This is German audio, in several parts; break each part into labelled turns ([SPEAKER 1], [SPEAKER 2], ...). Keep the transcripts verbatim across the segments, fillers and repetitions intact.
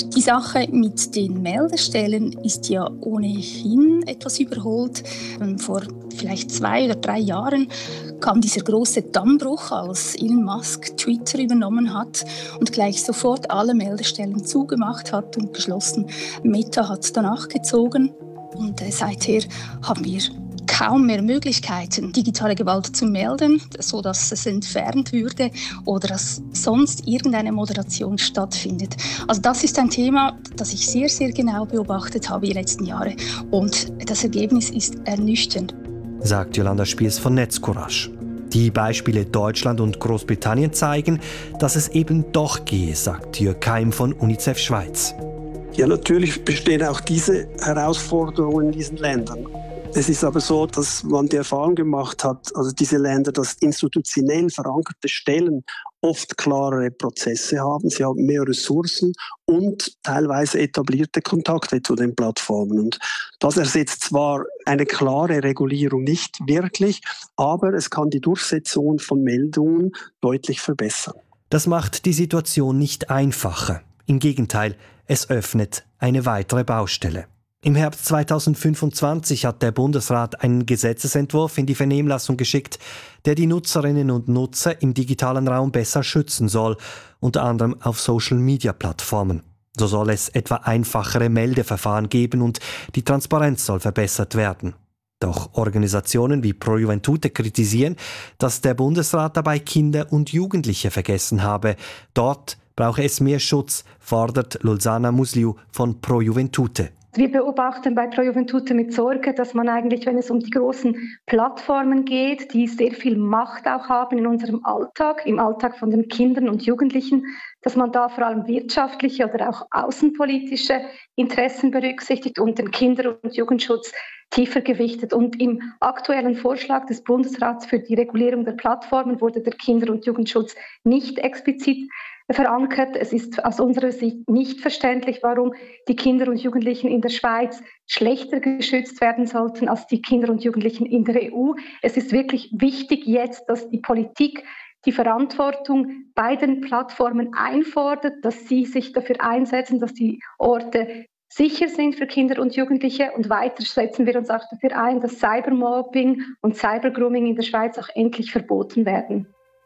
[SPEAKER 1] Und die Sache mit den Meldestellen ist ja ohnehin etwas überholt. Vor vielleicht zwei oder drei Jahren kam dieser große Dammbruch, als Elon Musk Twitter übernommen hat und gleich sofort alle Meldestellen zugemacht hat und beschlossen, Meta hat danach gezogen. Und äh, seither haben wir kaum mehr Möglichkeiten, digitale Gewalt zu melden, sodass es entfernt würde oder dass sonst irgendeine Moderation stattfindet. Also das ist ein Thema, das ich sehr, sehr genau beobachtet habe die letzten Jahre. Und das Ergebnis ist ernüchternd,
[SPEAKER 2] sagt Jolanda Spiers von Netzcourage. Die Beispiele Deutschland und Großbritannien zeigen, dass es eben doch gehe, sagt Jörg Keim von UNICEF Schweiz.
[SPEAKER 3] Ja, natürlich bestehen auch diese Herausforderungen in diesen Ländern. Es ist aber so, dass man die Erfahrung gemacht hat, also diese Länder, dass institutionell verankerte Stellen oft klarere Prozesse haben, sie haben mehr Ressourcen und teilweise etablierte Kontakte zu den Plattformen. Und das ersetzt zwar eine klare Regulierung nicht wirklich, aber es kann die Durchsetzung von Meldungen deutlich verbessern.
[SPEAKER 2] Das macht die Situation nicht einfacher. Im Gegenteil, es öffnet eine weitere Baustelle. Im Herbst zweitausendfünfundzwanzig hat der Bundesrat einen Gesetzesentwurf in die Vernehmlassung geschickt, der die Nutzerinnen und Nutzer im digitalen Raum besser schützen soll, unter anderem auf Social-Media-Plattformen. So soll es etwa einfachere Meldeverfahren geben und die Transparenz soll verbessert werden. Doch Organisationen wie Pro Juventute kritisieren, dass der Bundesrat dabei Kinder und Jugendliche vergessen habe. Dort brauche es mehr Schutz, fordert Lulzana Musliu von Pro Juventute.
[SPEAKER 4] Wir beobachten bei Pro Juventute mit Sorge, dass man eigentlich, wenn es um die großen Plattformen geht, die sehr viel Macht auch haben in unserem Alltag, im Alltag von den Kindern und Jugendlichen, dass man da vor allem wirtschaftliche oder auch außenpolitische Interessen berücksichtigt und den Kinder- und Jugendschutz tiefer gewichtet. Und im aktuellen Vorschlag des Bundesrats für die Regulierung der Plattformen wurde der Kinder- und Jugendschutz nicht explizit verankert. Es ist aus unserer Sicht nicht verständlich, warum die Kinder und Jugendlichen in der Schweiz schlechter geschützt werden sollten als die Kinder und Jugendlichen in der E U. Es ist wirklich wichtig jetzt, dass die Politik die Verantwortung bei den Plattformen einfordert, dass sie sich dafür einsetzen, dass die Orte sicher sind für Kinder und Jugendliche. Und weiter setzen wir uns auch dafür ein, dass Cybermobbing und Cybergrooming in der Schweiz auch endlich verboten werden.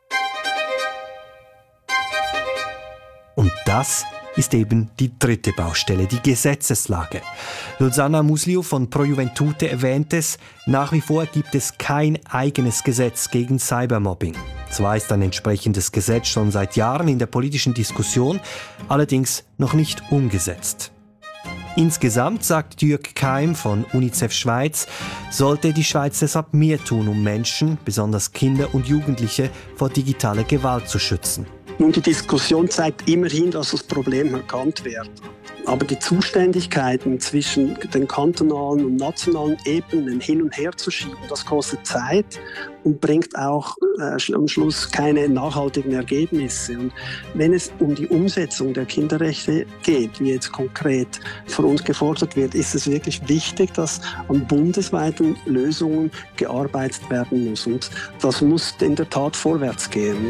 [SPEAKER 2] Und das ist eben die dritte Baustelle, die Gesetzeslage. Lulzana Musliu von Pro Juventute erwähnt es, nach wie vor gibt es kein eigenes Gesetz gegen Cybermobbing. Zwar ist ein entsprechendes Gesetz schon seit Jahren in der politischen Diskussion, allerdings noch nicht umgesetzt. Insgesamt, sagt Jörg Keim von UNICEF Schweiz, sollte die Schweiz deshalb mehr tun, um Menschen, besonders Kinder und Jugendliche, vor digitaler Gewalt zu schützen.
[SPEAKER 3] Nun, die Diskussion zeigt immerhin, dass das Problem erkannt wird. Aber die Zuständigkeiten zwischen den kantonalen und nationalen Ebenen hin und her zu schieben, das kostet Zeit und bringt auch äh, am Schluss keine nachhaltigen Ergebnisse. Und wenn es um die Umsetzung der Kinderrechte geht, wie jetzt konkret von uns gefordert wird, ist es wirklich wichtig, dass an bundesweiten Lösungen gearbeitet werden muss. Und das muss in der Tat vorwärts gehen.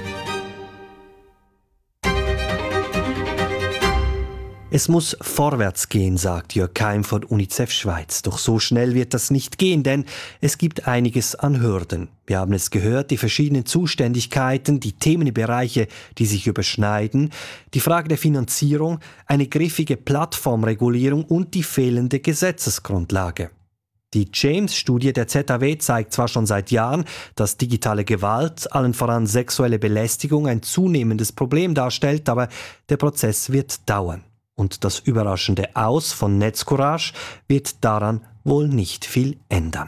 [SPEAKER 2] Es muss vorwärts gehen, sagt Jörg Keim von UNICEF Schweiz. Doch so schnell wird das nicht gehen, denn es gibt einiges an Hürden. Wir haben es gehört, die verschiedenen Zuständigkeiten, die Themenbereiche, die sich überschneiden, die Frage der Finanzierung, eine griffige Plattformregulierung und die fehlende Gesetzesgrundlage. Die James-Studie der Z A W zeigt zwar schon seit Jahren, dass digitale Gewalt, allen voran sexuelle Belästigung, ein zunehmendes Problem darstellt, aber der Prozess wird dauern. Und das überraschende Aus von Netzcourage wird daran wohl nicht viel ändern.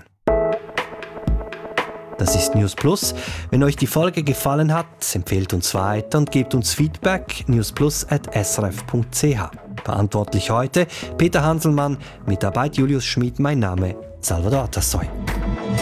[SPEAKER 2] Das ist News Plus. Wenn euch die Folge gefallen hat, empfehlt uns weiter und gebt uns Feedback. newsplus at s r f punkt c h. Verantwortlich heute Peter Hanselmann, Mitarbeit Julius Schmid, mein Name Salvador Atassoy.